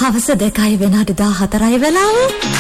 හවස 2 වෙනාට 14 වෙලාව.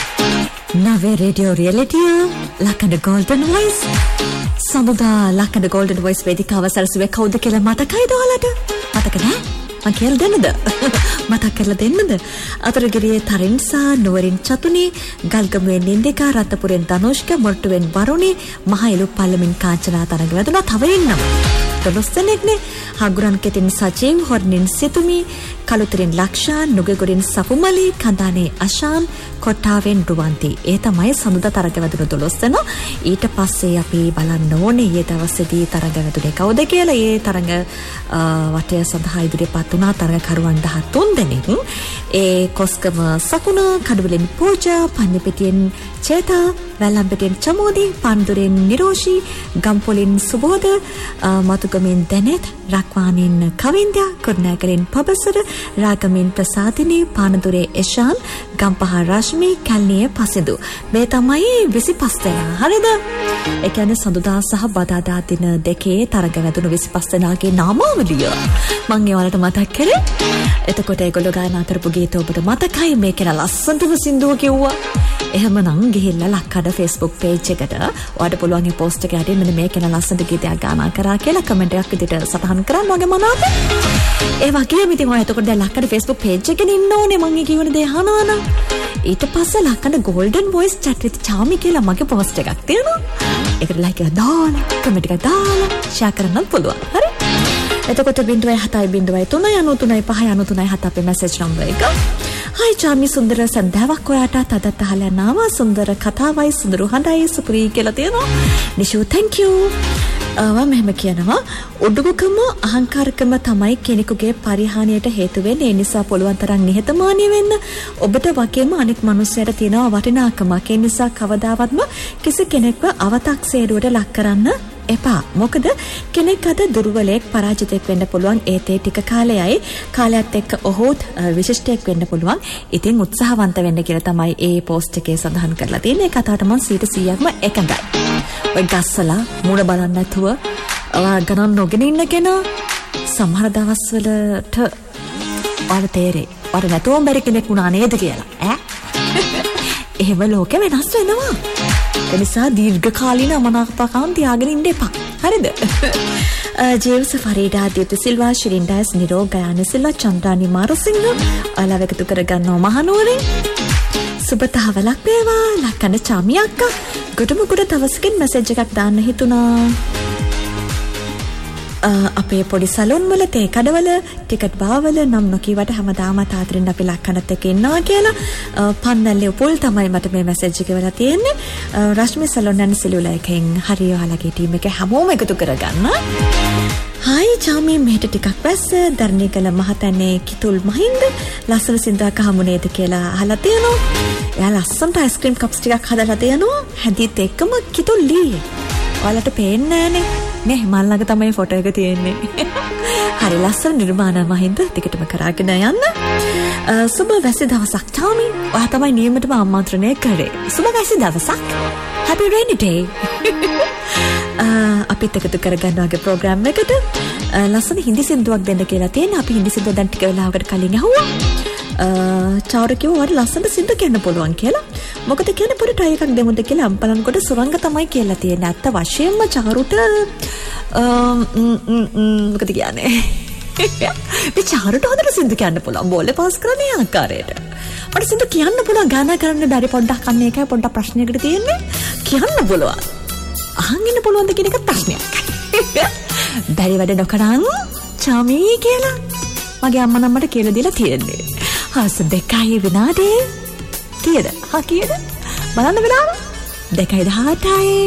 නවේ radio reality ලකඩ golden voice. සමුදා ලකඩ golden voice වේදිකාව සරසුවේ කවුද කියලා මතකයිද ඔයාලට? මතක නෑ? මං කියලා දෙන්නද? මතක් කරලා දෙන්නද? අතරගිරියේ තරින්සා, නුවරින් චතුනි, ගල්ගමුවේ නින්දිකා, රත්නපුරෙන් තනුෂ්ක, මොරටුවෙන් වරුණි, මහයිලු පල්ලමින් කාංචනා තරඟ වැදුනා. තව ඉන්නවා. 12 දෙනෙක්නේ. හගුරන් කෙටින් සජීව්, හොර්නින් සිතුමි, කලුතරින් ලක්ෂා, නුගගොරින් සපුමලි, කඳානේ අශාන්, කොට්ටාවෙන් රුවන්ති. ඒ තමයි සඳුදා තරඟ වැදුණු 12 දෙනා. ඊට පස්සේ අපි බලන්න ඕනේ ඊයේ දවසේදී තරඟ වැදුනේ කවුද කියලා. ඒ තරඟ වටය සඳහා ඉදිරිපත් වුණා තරඟකරුවන් 13 දෙනෙක්. ඒ කොස්කම සකුණ, කඩුවලින් පූජා, පන්නිපිටියෙන් චේතා, වැල්ලම්පිටියෙන් චමෝදි, පාන්දුරෙන් නිරෝෂි, ගම්පොලින් සුබෝධ, මතුගමින් දැනෙත්, රක්වානින් කවින්ද්‍යා, කුරුණෑගලින් පබසර, රාගමින් ප්‍රසාදිනී, පානදුරේ එෂාන්, ගම්පහ රශ්මි, කැලණියේ පසිඳු. මේ තමයි 25 දෙනා. හරිද? ඒ කියන්නේ සඳුදා සහ බදාදා දින දෙකේ තරඟ වැදුණු 25 දෙනාගේ නාමාවලිය මම ඒවලට මතක් කරේ. එතකොට ඒගොල්ලෝ ගායනා කරපු ගීත ඔබට මතකයි? මේක ලස්සනම සින්දුව කිව්වා. එහෙමනම් ගිහිල්ලා ලක්කඩ Facebook page එකට ඔයාලට පුළුවන් මේ post එක යටින් මෙන්න මේක ලස්සන ගීතයක් ගායනා කරා කියලා කමෙන්ට් එකක් විදිහට සටහන් කරන්න වගේ මනාප. ඒ වගේම ඉතින් ඔයා එතකොට දැන් ලක්කඩ Facebook page එකේ ඉන්න ඕනේ මම කියවන දේ අහනවා නම්. ඊට පස්සේ ලක්කඩ golden voice chat with Chami කියලා මගේ post එකක් තියෙනවා. ඒකට like එකක් දාලා, කමෙන්ට් එකක් දාලා share කරන්නත් පුළුවන්. හරි? එතකොට 0.7.393.593.7 අපේ message number එක. Hi Chami, සුන්දර සන්ධාවක් ඔයාට තදත් අහලා නාවා. සුන්දර කතාවයි, සුන්දර හඬයි, සුපුරි කියලා තියෙනවා. නිෂු thank you. මෙහෙම කියනවා, උඩුකම අහංකාරකම තමයි කෙනෙකුගේ පරිහානියට හේතු වෙන්නේ. ඒ නිසා පුළුවන් තරම් නිහතමානී වෙන්න. ඔබට වගේම අනෙක් මිනිස්සුන්ට තියෙනවා වටිනාකමක්. ඒ නිසා කවදාවත්ම කිසි කෙනෙක්ව අව탁සේරුවට ලක් කරන්න එපා. මොකද කෙනෙක් අද දුර්වලයෙක්, පරාජිතයෙක් වෙන්න පුළුවන්. ඒත් ඒ ටික කාලයයි. කාලයත් එක්ක ඔහුත් විශිෂ්ටයෙක් වෙන්න පුළුවන්. ඉතින් උත්සාහවන්ත වෙන්න කියලා තමයි ඒ පෝස්ට් එකේ සඳහන් කරලා තියෙන්නේ. ඒ කතාවට මම 100%ක්ම එකඟයි. ඔය ගස්සලා මුණ බලන්න නැතුව ගණන් නොගෙන ඉන්න කෙනා සමහර දවස්වලට ඔයාලට තේරෙයි. ඔයාලට නැතුවම බැරි කෙනෙක් වුණා නේද කියලා. එහෙම ලෝකෙ වෙනස් වෙනවා. ඒ නිසා දීර්ඝකාලීන අමනාපකම් තියාගෙන ඉන්න එපා. හරිද? ජේම්ස් ෆරීඩා, දීප්ති සිල්වා, ශිරින්ඩාස්, නිරෝ, ගයානි සිල්වා, චන්ද්‍රානි මාරසිංහ අලව එකතු කරගන්නවා මහනුවරින්. සුබතාවලක් වේවා ලක්කන චාමි අක්කා. ගොඩම ගොඩ දවසකින් මැසේජ් එකක් දාන්න හිතුණා. අපේ පොඩි සලොන් වල, තේ කඩවල, ටිකට් බාවල නම් නොකීවට හැමදාම තාතරින් අපි ලක්කනත් එක්ක ඉන්නවා කියලා. පන්නල්ලේ උපුල් තමයි මට මේ මැසේජ් එක වෙලා තියෙන්නේ. රශ්මි සලොන් and සිලුලා එකෙන් හරි ඔයාලගේ ටීම් එක හැමෝම එකතු කරගන්න. හායි චාමි, මෙහෙට ටිකක් වැස්ස, ධර්ණීකල මහතැනේ කිතුල් මහින්ද ලස්සන සින්දුවක් අහමු නේද කියලා අහලා තියෙනවා. එයා ලස්සනට අයිස්ක්‍රීම් කප්ස් ටිකක් හදලා තියෙනවා. හැදිත් එක්කම කිතුල් ලී. ඔයාලට පේන්නේ නැහනේ. මේ මල් ළඟ තමයි ෆොටෝ එක තියෙන්නේ. හරි ලස්සන නිර්මාණ මහින්ද ටිකටම කරාගෙන යන්න. සුබ වැසි දවසක් චාමි. ඔයා තමයි නියමටම ආමන්ත්‍රණය කරේ. සුබ වැසි දවසක්. Happy rainy day. අපිත් එකතු කරගන්න වගේ ප්‍රෝග්‍රෑම් එකකට ලස්සන හින්දි සින්දුවක් දෙන්න කියලා තියෙනවා. අපි හින්දි සින්දුව දැන් ටික වෙලාවකට කලින් අහුවා. චාරු කිව්වා වල ලස්සන සින්දු කියන්න පුළුවන් කියලා. මොකද කියන්නේ පොඩි ට්‍රයි එකක් දෙමුද කියලා අම්පලන්කොට සුරංග තමයි කියලා තියෙන්නේ. ඇත්ත වශයෙන්ම චාරුට මොකද කියන්නේ? මේ චාරුට හොඳට සින්දු කියන්න පුළුවන්. බෝලේ පාස් කරන්නේ ආකාරයට. මට සින්දු කියන්න පුළුවන්, ගානා කරන්න බැරි පොඩ්ඩක් අන්න එකයි පොඩ්ඩක් ප්‍රශ්නයකට තියෙන්නේ. කියන්න පුළුවන්. අහන් ඉන්න පුළුවන්ද කියන එක ප්‍රශ්නයක්. බැරි වැඩ නොකරන් චාමි කියලා මගේ අම්මා නම්මට කියලා දීලා තියෙන්නේ. හවස 2 විනාඩි. කීයද? කීයද? බලන්න වෙලාව 2:18.